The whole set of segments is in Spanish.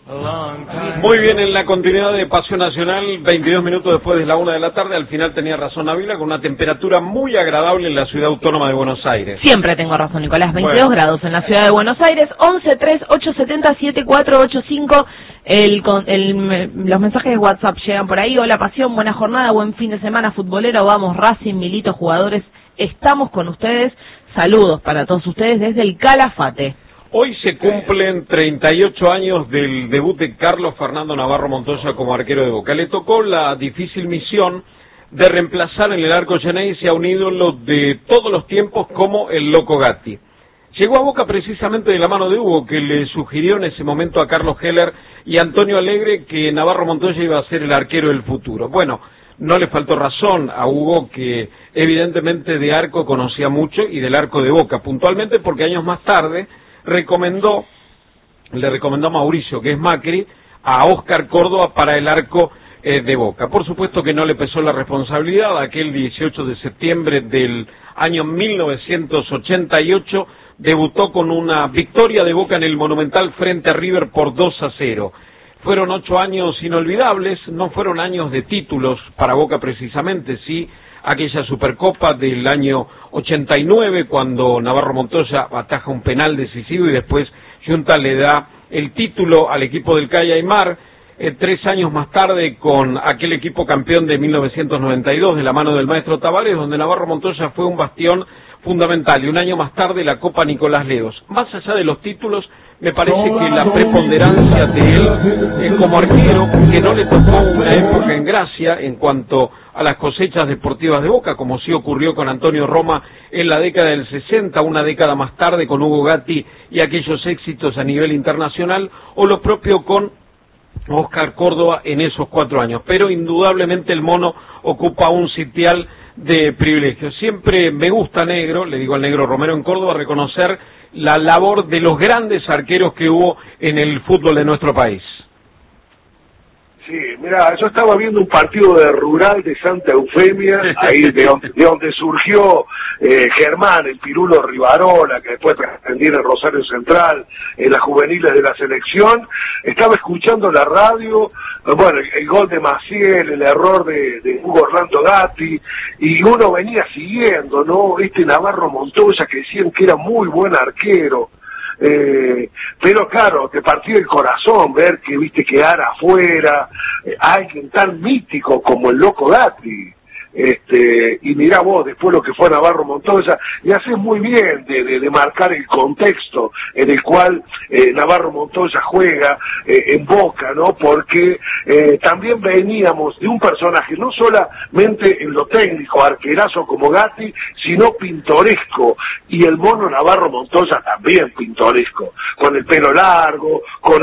Muy bien, en la continuidad de Pasión Nacional, 22 minutos después de la 1 de la tarde, al final tenía razón Ávila, con una temperatura muy agradable en la ciudad autónoma de Buenos Aires. Siempre tengo razón, Nicolás, 22 grados en la ciudad de Buenos Aires, 11-3-870-7485, los mensajes de WhatsApp llegan por ahí. Hola Pasión, buena jornada, buen fin de semana futbolero, vamos Racing, Milito, jugadores, estamos con ustedes, saludos para todos ustedes desde el Calafate. Hoy se cumplen 38 años del debut de Carlos Fernando Navarro Montoya como arquero de Boca. Le tocó la difícil misión de reemplazar en el arco Geneise a un ídolo de todos los tiempos como el Loco Gatti. Llegó a Boca precisamente de la mano de Hugo, que le sugirió en ese momento a Carlos Heller y Antonio Alegre que Navarro Montoya iba a ser el arquero del futuro. Bueno, no le faltó razón a Hugo, que evidentemente de arco conocía mucho y del arco de Boca, puntualmente porque años más tarde le recomendó a Mauricio, que es Macri, a Óscar Córdoba para el arco de Boca. Por supuesto que no le pesó la responsabilidad. Aquel 18 de septiembre del año 1988 debutó con una victoria de Boca en el Monumental frente a River por 2-0. Fueron 8 años inolvidables, no fueron años de títulos para Boca precisamente, sí aquella Supercopa del año 89, cuando Navarro Montoya ataja un penal decisivo y después Junta le da el título al equipo del Calle Aymar. 3 años más tarde con aquel equipo campeón de 1992 de la mano del maestro Tavares, donde Navarro Montoya fue un bastión fundamental, y un año más tarde la Copa Nicolás Ledos. Más allá de los títulos, me parece que la preponderancia de él como arquero, que no le tocó una época en gracia en cuanto a las cosechas deportivas de Boca, como sí ocurrió con Antonio Roma en la década del 60, una década más tarde con Hugo Gatti y aquellos éxitos a nivel internacional, o lo propio con Óscar Córdoba en esos 4 años. Pero indudablemente el mono ocupa un sitial de privilegio. Siempre me gusta, Negro, le digo al Negro Romero en Córdoba, reconocer la labor de los grandes arqueros que hubo en el fútbol de nuestro país. Sí, mira, yo estaba viendo un partido de Rural de Santa Eufemia, ahí de donde surgió Germán, el Pirulo Rivarola, que después ascendió en Rosario Central, en las juveniles de la selección. Estaba escuchando la radio, bueno, el gol de Maciel, el error de Hugo Orlando Gatti, y uno venía siguiendo, ¿no? Navarro Montoya, que decían que era muy buen arquero. Pero claro, te partía el corazón ver que quedar afuera alguien tan mítico como el Loco Gatti. Y mirá vos después lo que fue Navarro Montoya, y haces muy bien de marcar el contexto en el cual Navarro Montoya juega en Boca, ¿no? Porque también veníamos de un personaje no solamente en lo técnico, arquerazo como Gatti, sino pintoresco, y el mono Navarro Montoya también pintoresco, con el pelo largo, con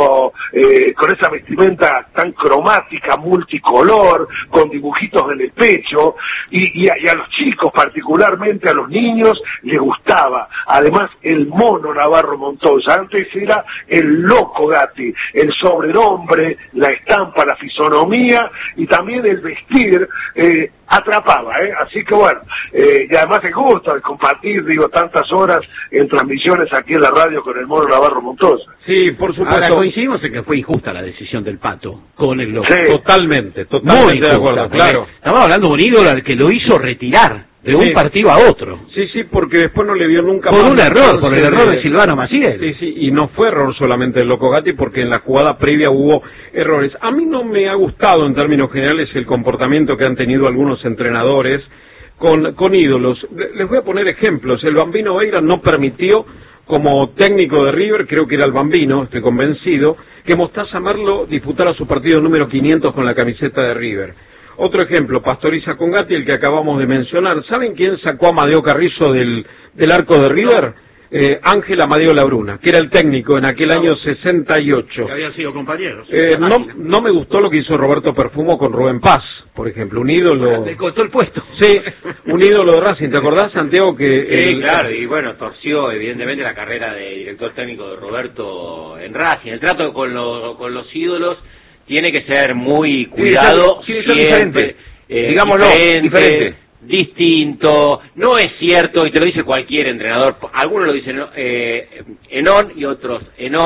esa vestimenta tan cromática, multicolor, con dibujitos en el pecho. Y a los chicos, particularmente a los niños, les gustaba. Además, el mono Navarro Montoya, antes era el Loco Gatti, el sobrenombre, la estampa, la fisonomía, y también el vestir atrapaba, así que bueno, y además el gusto de compartir, tantas horas en transmisiones aquí en la radio con el mono Navarro Montoya. Sí, por supuesto. Ahora coincidimos en que fue injusta la decisión del Pato con el Loco. Sí. Totalmente muy de acuerdo, claro. Estamos hablando de un ídolo al que lo hizo retirar de un partido a otro. Sí, porque después no le vio nunca por más. Por el error de Silvano Maciel. Sí, y no fue error solamente del Loco Gatti, porque en la jugada previa hubo errores. A mí no me ha gustado en términos generales el comportamiento que han tenido algunos entrenadores con ídolos. Les voy a poner ejemplos. El Bambino Veira no permitió, como técnico de River, creo que era el Bambino, estoy convencido, que Mostaza Merlo disputara su partido número 500 con la camiseta de River. Otro ejemplo, Pastoriza con Gatti, el que acabamos de mencionar. ¿Saben quién sacó a Amadeo Carrizo del arco de River? Ángel Amadeo Labruna, que era el técnico en aquel año 68. Que habían sido compañeros. No me gustó lo que hizo Roberto Perfumo con Rubén Paz, por ejemplo, un ídolo. Le costó el puesto. Sí, un ídolo de Racing. ¿Te acordás, Santiago, que Sí, claro, y bueno, torció evidentemente la carrera de director técnico de Roberto en Racing. El trato con los ídolos tiene que ser muy cuidado, siempre, digámoslo, diferente. Distinto, no es cierto, y te lo dice cualquier entrenador, algunos lo dicen en on y otros en off,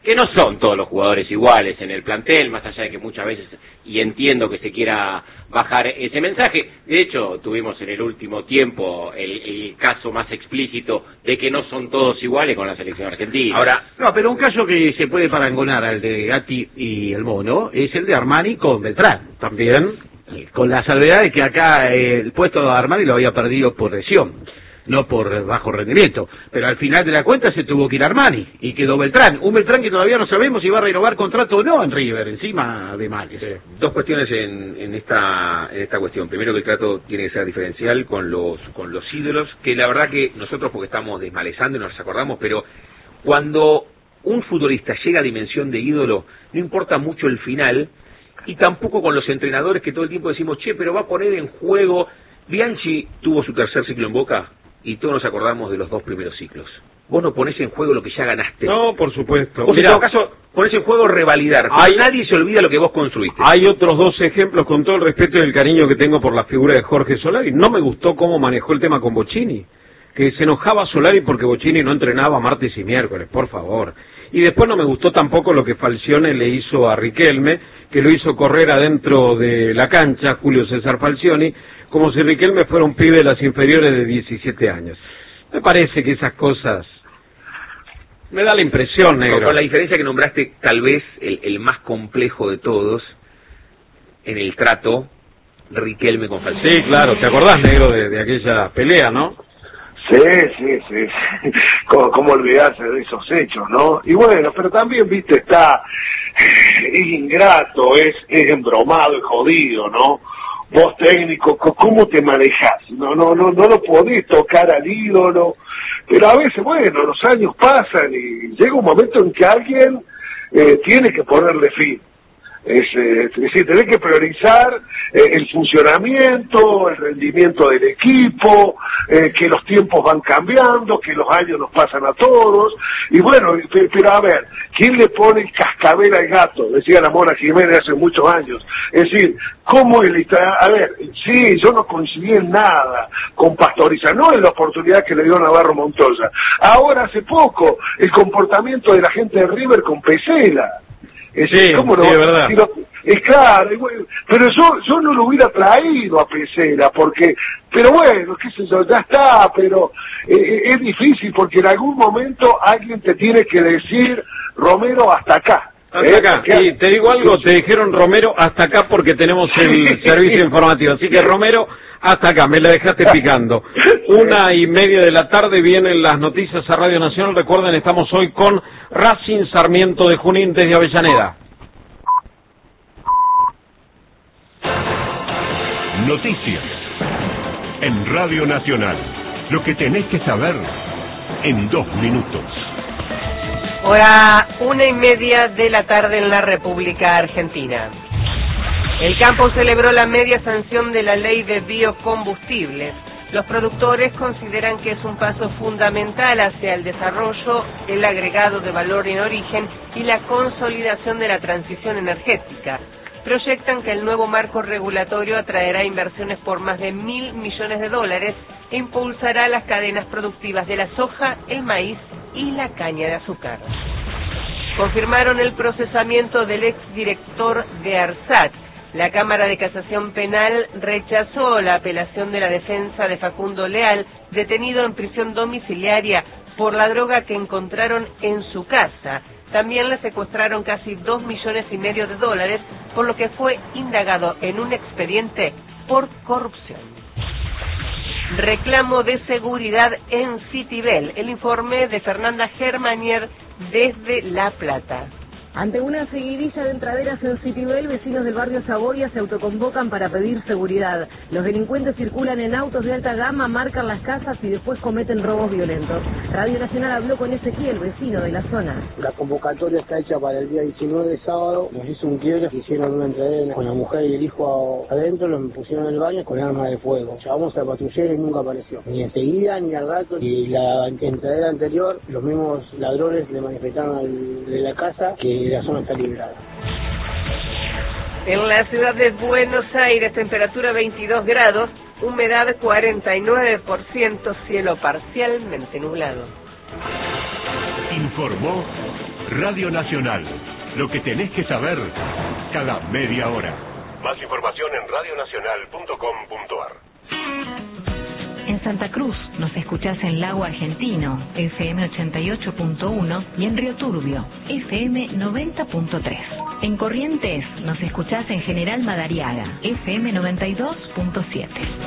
que no son todos los jugadores iguales en el plantel, más allá de que muchas veces, y entiendo que se quiera bajar ese mensaje. De hecho, tuvimos en el último tiempo el caso más explícito de que no son todos iguales con la selección argentina. Ahora, no, pero un caso que se puede parangonar al de Gatti y el Mono es el de Armani con Beltrán. También. Con la salvedad de que acá el puesto de Armani lo había perdido por lesión, no por bajo rendimiento, pero al final de la cuenta se tuvo que ir Armani y quedó Beltrán, un Beltrán que todavía no sabemos si va a renovar contrato o no en River, encima de Males. Dos cuestiones en esta cuestión. Primero, que el trato tiene que ser diferencial con los ídolos, que la verdad que nosotros, porque estamos desmalezando y nos acordamos, pero cuando un futbolista llega a dimensión de ídolo, no importa mucho el final, y tampoco con los entrenadores que todo el tiempo decimos, che, pero va a poner en juego. Bianchi tuvo su tercer ciclo en Boca y todos nos acordamos de los 2 primeros ciclos. Vos no ponés en juego lo que ya ganaste. No, por supuesto. Vos, en todo caso, ponés en juego revalidar. Nadie se olvida lo que vos construiste. Hay otros 2 ejemplos, con todo el respeto y el cariño que tengo por la figura de Jorge Solari. No me gustó cómo manejó el tema con Bocchini, que se enojaba Solari porque Bocchini no entrenaba martes y miércoles, por favor. Y después no me gustó tampoco lo que Falcione le hizo a Riquelme, que lo hizo correr adentro de la cancha, Julio César Falcioni, como si Riquelme fuera un pibe de las inferiores de 17 años. Me parece que esas cosas... Me da la impresión, negro. Con la diferencia que nombraste, tal vez el más complejo de todos, en el trato, Riquelme con Falcioni. Sí, claro, ¿te acordás, negro, de aquella pelea, no? Sí. ¿Cómo olvidarse de esos hechos, no? Y bueno, pero también, viste, es ingrato, es embromado, es jodido, ¿no? Vos técnico, ¿cómo te manejás? No lo podés tocar al ídolo, pero a veces, bueno, los años pasan y llega un momento en que alguien tiene que ponerle fin. Es decir, tenés que priorizar el funcionamiento, el rendimiento del equipo, que los tiempos van cambiando, que los años nos pasan a todos, y bueno, pero a ver, ¿quién le pone el cascabel al gato? Decía la Mona Jiménez hace muchos años. Es decir, ¿cómo a ver, sí, yo no coincidí en nada con Pastoriza, no en la oportunidad que le dio Navarro Montoya. Ahora, hace poco, el comportamiento de la gente de River con Pesela. Sí, ¿cómo no? Sí, es verdad. Es claro, pero yo no lo hubiera traído a Pesela, pero bueno, qué sé yo, ya está, pero es difícil porque en algún momento alguien te tiene que decir, Romero, hasta acá. Hasta acá, y te digo algo, te dijeron Romero hasta acá porque tenemos el servicio informativo, así que Romero, hasta acá, me la dejaste picando. 1:30 de la tarde vienen las noticias a Radio Nacional. Recuerden, estamos hoy con Racing Sarmiento de Junín desde Avellaneda. Noticias en Radio Nacional. Lo que tenés que saber en 2 minutos. Hora 1:30 de la tarde en la República Argentina. El campo celebró la media sanción de la ley de biocombustibles. Los productores consideran que es un paso fundamental hacia el desarrollo, el agregado de valor en origen y la consolidación de la transición energética. Proyectan que el nuevo marco regulatorio atraerá inversiones por más de $1.000 millones e impulsará las cadenas productivas de la soja, el maíz y la caña de azúcar. Confirmaron el procesamiento del exdirector de ARSAT. La Cámara de Casación Penal rechazó la apelación de la defensa de Facundo Leal, detenido en prisión domiciliaria por la droga que encontraron en su casa. También le secuestraron casi $2,5 millones, por lo que fue indagado en un expediente por corrupción. Reclamo de seguridad en Citibel. El informe de Fernanda Germanier desde La Plata. Ante una seguidilla de entraderas en Citibel, vecinos del barrio Saboya se autoconvocan para pedir seguridad. Los delincuentes circulan en autos de alta gama, marcan las casas y después cometen robos violentos. Radio Nacional habló con Ezequiel, vecino de la zona. La convocatoria está hecha para el día 19 sábado. Nos hizo un quiebre, hicieron una entradera con la mujer y el hijo adentro, los pusieron en el baño con armas de fuego. Llamamos al patrullero y nunca apareció. Ni enseguida, ni al rato. Y la entradera anterior, los mismos ladrones le manifestaron de la casa que la zona está liberada. En la ciudad de Buenos Aires, temperatura 22 grados, humedad 49%, cielo parcialmente nublado. Informó Radio Nacional. Lo que tenés que saber cada media hora. Más información en radionacional.com.ar. En Santa Cruz nos escuchás en Lago Argentino, FM 88.1, y en Río Turbio, FM 90.3. En Corrientes nos escuchás en General Madariaga, FM 92.7.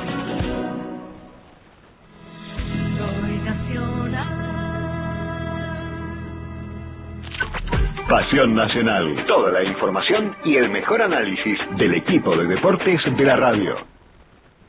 Pasión Nacional. Toda la información y el mejor análisis del equipo de deportes de la radio.